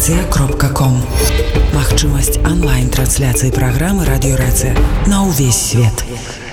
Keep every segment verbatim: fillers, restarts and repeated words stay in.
радиорация кропка ком. Магчымасць онлайн-трансляцыі праграмы «Радиорация» на ўвесь свет.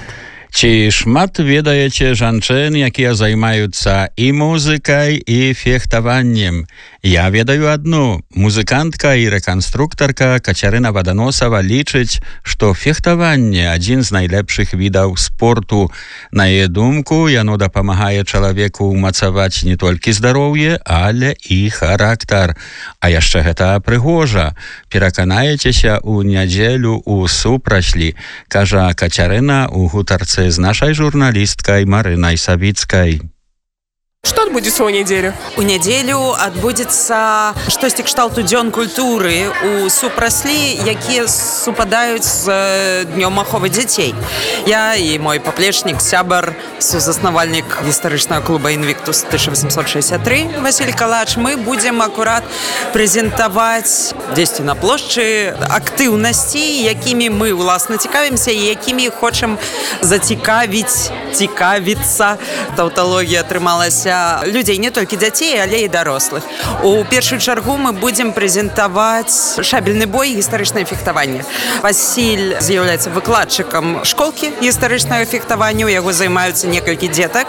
Ці шмат ведаеце жанчын, якія займаюцца і музыкай, і фехтаваннем? Я ведаю адну. Музыкантка і рэканструктарка Кацярына Ваданосава лічыць, што фехтаванне адзін з найлепшых відаў спорту. На яе думку, яно дапамагае чалавеку ўмацаваць не толькі здароўе, але і характар. А яшчэ гэта прыгожа. Пераканаецеся ў нядзелю ў супраслі, кажа Кацярына ў гутарцы з нашай журналісткай Марынай Савіцкай. Што адбудзецца ў нядзелю? У нядзелю адбудзецца штосьці кшталту дзён культуры у супраслі, якія супадаюць з днём аховы дзяцей. Я і мой паплечнік, сябар, сузаснавальнік гістарычнага клуба «Інвіктус» тысяча восемьсот шестьдесят три Васіль Калач, мы будзем акурат прэзентаваць дзесьці на плошчы актыўнасці, якімі мы ўласна цікавімся і якімі хочам зацікавіць, цікавіцца. Таўталогія атрымалася людзей, не толькі дзяцей, але і дарослых. У першую чаргу мы будзем прэзентаваць шабельны бой, гістарычнае фехтаванне. Васіль з'яўляецца выкладчыкам школкі гістарычнага фехтавання, у яго займаюцца некалькі дзетак,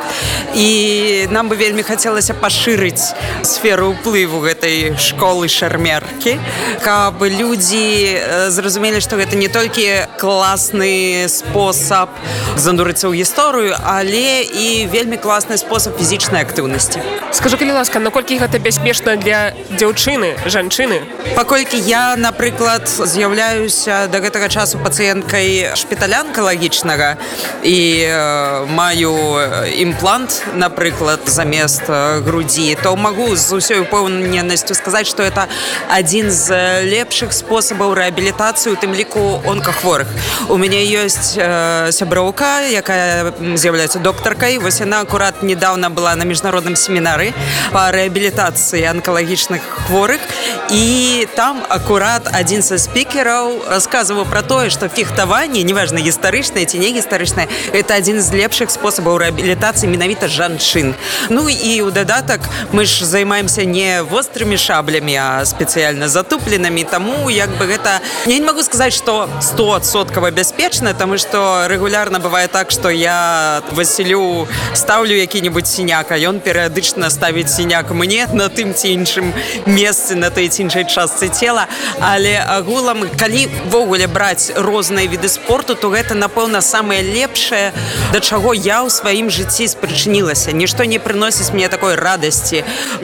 і нам бы вельмі хацелася пашырыць сферу ўплыву гэтай школы шармеркі, каб людзі зразумелі, што гэта не толькі класны спосаб занурыцца ў гісторыю, але і вельмі класны спосаб фізічнай актыўнасці. Скажы, калі ласка, наколькі гэта бяспечна для дзяўчыны, жанчыны? Паколькі я, напрыклад, з'яўляюся да гэтага часу пацыенткай шпіталя онкалагічнага і э, маю імплант, напрыклад, замест грудзі, то магу з усёй упэўненасцю сказаць, што это адзін з лепшых спосабаў рэабілітацыі, у тым ліку онкахворых. У мяне ёсць э, сяброўка, якая з'яўляецца доктаркай. Вось яна акурат недавно была на міжнародным семінары па рэабілітацыі онкалагічных хворых, і там акурат адзін са спікераў расказваў пра тое, што фехтаванне, неважна гістарычнае ці не гістарычнае, это адзін з лепшых спосабаў рэабілітацыі менавіта жанчын. Ну і ў дадатак мы ж займаемся не вострымі шаблямі, а спецыяльна затупленымі, таму як бы гэта, я не магу сказаць, што сто адсоткаў бяспечна, таму што рэгулярна бывае так, што я Васілю ставлю які-небудзь сіняк, а ён перыядычна ставіць сіняк мне на тым ці іншым месцы, на той ці іншай частцы цела, але агулам, калі ввогуле браць розныя віды спорту, то гэта, напэўна, самае лепшае, да чаго я ў сваім жыцці спрычынілася. Нішто не прыносіць мне такой радасці,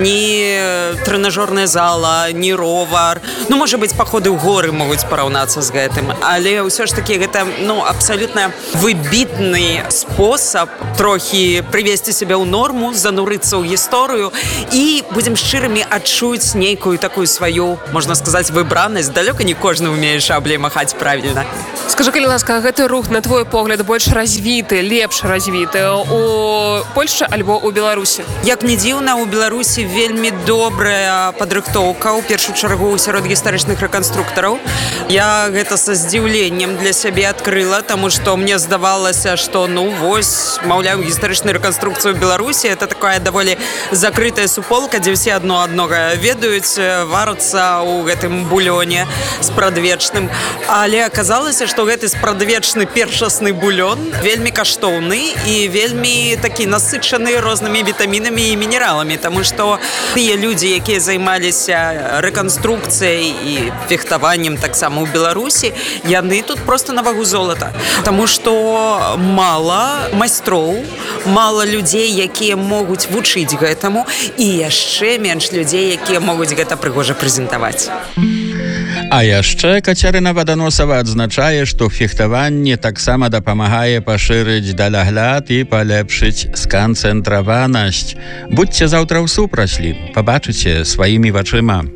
ні трэнажорная зала, ні ровар. Ну, можа быць, паходы ў горы могуць параўнацца з гэтым, але ўсё ж такі гэта, ну, абсалютна выбітны спосаб трохі прывесці сябе ў норму, занурыцца ў гісторыю і, будзем шчырымі, адчуць нейкую такую сваю, можна сказаць, выбранасць. Далёка не кожны ўмее шаблей махаць правільна. Скажы, калі ласка, гэты рух, на твой погляд, больш развіты, лепш развіты у Польшчы альбо ў Беларусі? Як не дзіўна, у Беларусі вельмі добрая падрыхтоўка, у першую чаргу сярод гістарычных рэканструктараў. Я гэта са здзіўленнем для сябе адкрыла, таму што мне здавалася, што, ну, вось, маўляў, гістарычную рэканструкцыю ў Беларусі, это такая даволі закрытая суполка, дзе ўсе адно аднога ведаюць, варацца ў гэтым булёне спрадвечным. Але аказалася, што гэты спрадвечны першасны булён вельмі каштоўны і вельмі такі насычаны рознымі вітамінамі і мінераламі, таму што тыя людзі, якія займаліся рэканструкцыяй і фехтаваннем таксама ў Беларусі, яны тут проста на вагу золата. Таму што мала майстроў, мала людзей, якія могуць вучыць гэтаму, і яшчэ менш людзей, якія могуць гэта прыгожа прэзентаваць. А яшчэ Кацярына Ваданосава адзначае, што фехтаванне таксама дапамагае пашырыць далягляд і палепшыць сканцэнтраванасць. Будзьце заўтра ў супраслі, пабачыце сваімі вачыма.